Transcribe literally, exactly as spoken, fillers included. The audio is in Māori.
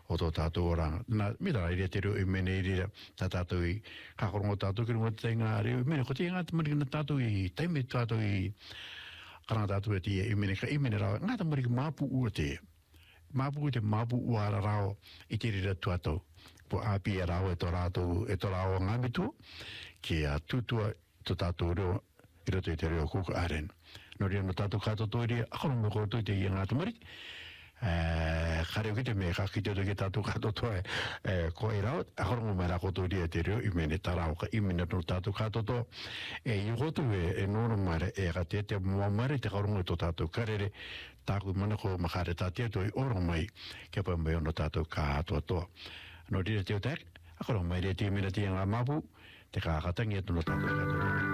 o tō tātou oranga. Nā, mira rai te reo i mene i rira tā tātou i kakorongo tātou ki runga te ngā reo i mene, ko te ngā te marika na tātou i teime tātou i karanga tātou e te i mene, ka i mene rao, ngā te marika māpu ua te, māpu ua te māpu ua ara rao i te rira tuatou, po āpi e rao e tō rātou, e tō rao ngā mitu, ki a tūtua tō tātou reo, i roto i te reo kuka aren. No rea no tātou kātou tō rea, akarongo me kōtou i te i ngā te marika, Eh, kare ki te me ka ki te ke tatu ka to toe eh ko era a horongo mera ko to ria te rio i mene tarau ka i mene no tatu ka to to e i go tu e no no mare e ga te te mo mare te horongo to tatu karere ta ku mana ko makare ta te to i oro mai ke pa me no tatu ka to to no ria te te a horongo mai te mene te nga mapu te ka ka tangi no tatu ka to